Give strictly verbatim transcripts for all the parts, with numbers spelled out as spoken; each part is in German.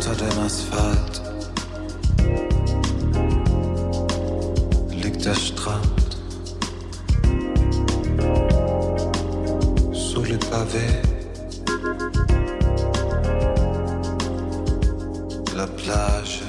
Unter dem Asphalt liegt der Strand. Sous les pavés, la plage.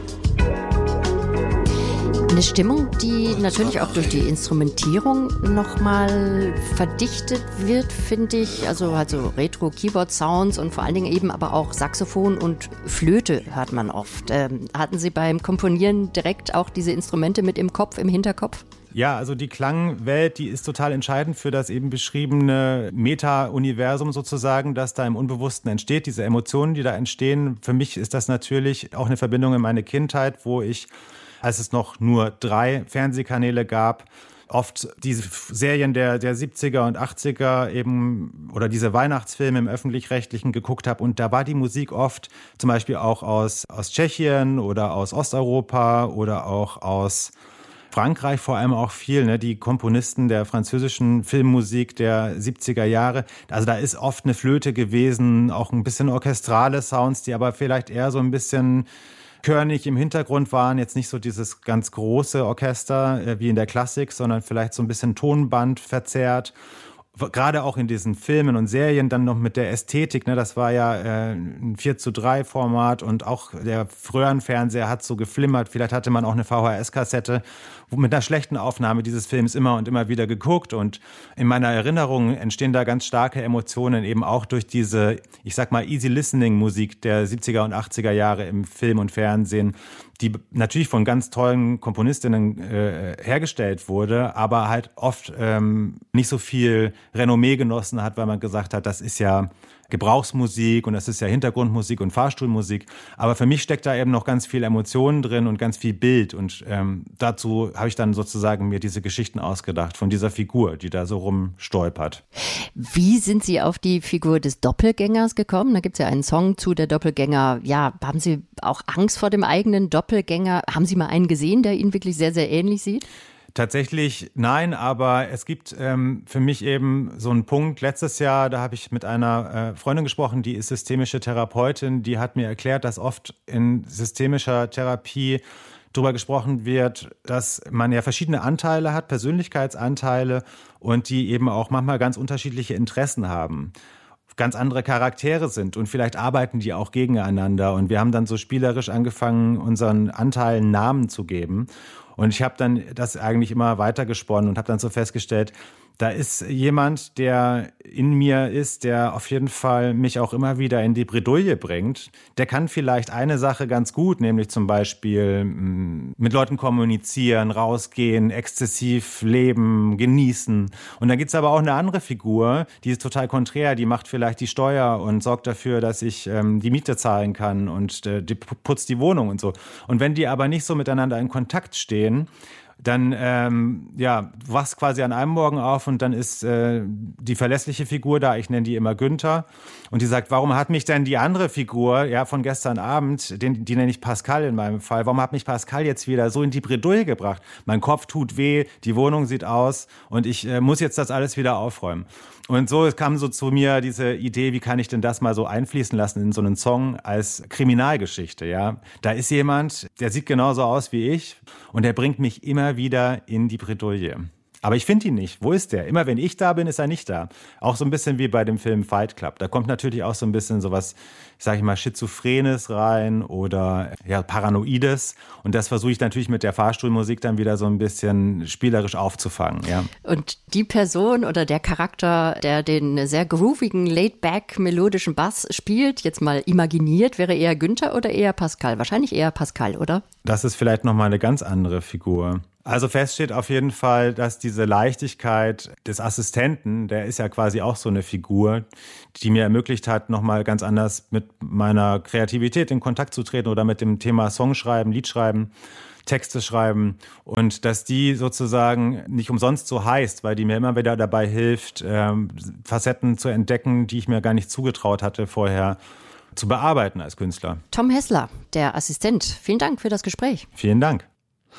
Eine Stimmung, die natürlich auch durch die Instrumentierung nochmal verdichtet wird, finde ich. Also, also Retro-Keyboard-Sounds und vor allen Dingen eben aber auch Saxophon und Flöte hört man oft. Ähm, hatten Sie beim Komponieren direkt auch diese Instrumente mit im Kopf, im Hinterkopf? Ja, also die Klangwelt, die ist total entscheidend für das eben beschriebene Meta-Universum sozusagen, das da im Unbewussten entsteht, diese Emotionen, die da entstehen. Für mich ist das natürlich auch eine Verbindung in meine Kindheit, wo ich, als es noch nur drei Fernsehkanäle gab, oft diese Serien der, der siebziger und achtziger eben oder diese Weihnachtsfilme im Öffentlich-Rechtlichen geguckt habe. Und da war die Musik oft zum Beispiel auch aus, aus Tschechien oder aus Osteuropa oder auch aus Frankreich vor allem auch viel, ne? Die Komponisten der französischen Filmmusik der siebziger Jahre. Also da ist oft eine Flöte gewesen, auch ein bisschen orchestrale Sounds, die aber vielleicht eher so ein bisschen körnig im Hintergrund waren. Jetzt nicht so dieses ganz große Orchester äh, wie in der Klassik, sondern vielleicht so ein bisschen Tonband verzerrt. Gerade auch in diesen Filmen und Serien dann noch mit der Ästhetik, ne, das war ja äh, ein vier zu drei Format und auch der Röhrenfernseher hat so geflimmert. Vielleicht hatte man auch eine V H S-Kassette mit einer schlechten Aufnahme dieses Films immer und immer wieder geguckt. Und in meiner Erinnerung entstehen da ganz starke Emotionen, eben auch durch diese, ich sag mal, Easy-Listening-Musik der siebziger und achtziger Jahre im Film und Fernsehen, die natürlich von ganz tollen Komponistinnen äh, hergestellt wurde, aber halt oft ähm, nicht so viel Renommee genossen hat, weil man gesagt hat, das ist ja Gebrauchsmusik und das ist ja Hintergrundmusik und Fahrstuhlmusik. Aber für mich steckt da eben noch ganz viel Emotionen drin und ganz viel Bild. Und ähm, dazu habe ich dann sozusagen mir diese Geschichten ausgedacht von dieser Figur, die da so rumstolpert. Wie sind Sie auf die Figur des Doppelgängers gekommen? Da gibt es ja einen Song zu, der Doppelgänger. Ja, haben Sie auch Angst vor dem eigenen Doppelgänger? Haben Sie mal einen gesehen, der Ihnen wirklich sehr, sehr ähnlich sieht? Tatsächlich nein, aber es gibt ähm, für mich eben so einen Punkt. Letztes Jahr, da habe ich mit einer äh, Freundin gesprochen, die ist systemische Therapeutin, die hat mir erklärt, dass oft in systemischer Therapie darüber gesprochen wird, dass man ja verschiedene Anteile hat, Persönlichkeitsanteile und die eben auch manchmal ganz unterschiedliche Interessen haben, ganz andere Charaktere sind und vielleicht arbeiten die auch gegeneinander. Und wir haben dann so spielerisch angefangen, unseren Anteilen Namen zu geben. Und ich habe dann das eigentlich immer weitergesponnen und habe dann so festgestellt, da ist jemand, der in mir ist, der auf jeden Fall mich auch immer wieder in die Bredouille bringt. Der kann vielleicht eine Sache ganz gut, nämlich zum Beispiel mit Leuten kommunizieren, rausgehen, exzessiv leben, genießen. Und dann gibt's aber auch eine andere Figur, die ist total konträr, die macht vielleicht die Steuer und sorgt dafür, dass ich ähm, die Miete zahlen kann und äh, die putzt die Wohnung und so. Und wenn die aber nicht so miteinander in Kontakt stehen, dann, ähm, ja, du wachst quasi an einem Morgen auf und dann ist äh, die verlässliche Figur da, ich nenne die immer Günther, und die sagt, warum hat mich denn die andere Figur, ja, von gestern Abend, den, die nenne ich Pascal in meinem Fall, warum hat mich Pascal jetzt wieder so in die Bredouille gebracht? Mein Kopf tut weh, die Wohnung sieht aus und ich äh, muss jetzt das alles wieder aufräumen. Und so kam so zu mir diese Idee, wie kann ich denn das mal so einfließen lassen in so einen Song als Kriminalgeschichte, ja. Da ist jemand, der sieht genauso aus wie ich und der bringt mich immer wieder in die Bredouille. Aber ich finde ihn nicht. Wo ist der? Immer wenn ich da bin, ist er nicht da. Auch so ein bisschen wie bei dem Film Fight Club. Da kommt natürlich auch so ein bisschen sowas, sag ich mal, Schizophrenes rein oder ja, Paranoides. Und das versuche ich natürlich mit der Fahrstuhlmusik dann wieder so ein bisschen spielerisch aufzufangen. Ja. Und die Person oder der Charakter, der den sehr groovigen, laid-back, melodischen Bass spielt, jetzt mal imaginiert, wäre eher Günther oder eher Pascal? Wahrscheinlich eher Pascal, oder? Das ist vielleicht nochmal eine ganz andere Figur. Also fest steht auf jeden Fall, dass diese Leichtigkeit des Assistenten, der ist ja quasi auch so eine Figur, die mir ermöglicht hat, nochmal ganz anders mit meiner Kreativität in Kontakt zu treten oder mit dem Thema Songschreiben, Liedschreiben, Texte schreiben, und dass die sozusagen nicht umsonst so heißt, weil die mir immer wieder dabei hilft, ähm, Facetten zu entdecken, die ich mir gar nicht zugetraut hatte vorher zu bearbeiten als Künstler. Tom Hessler, der Assistent. Vielen Dank für das Gespräch. Vielen Dank.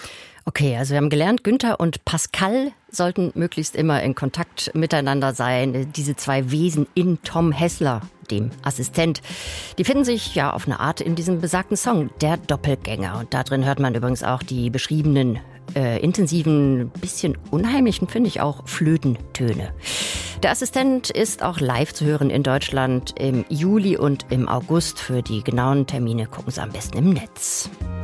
Okay, also wir haben gelernt, Günther und Pascal sollten möglichst immer in Kontakt miteinander sein. Diese zwei Wesen in Tom Hessler, dem Assistent. Die finden sich ja auf eine Art in diesem besagten Song, Der Doppelgänger. Und da drin hört man übrigens auch die beschriebenen, äh, intensiven, bisschen unheimlichen, finde ich auch, Flötentöne. Der Assistent ist auch live zu hören in Deutschland im Juli und im August. Für die genauen Termine gucken Sie am besten im Netz.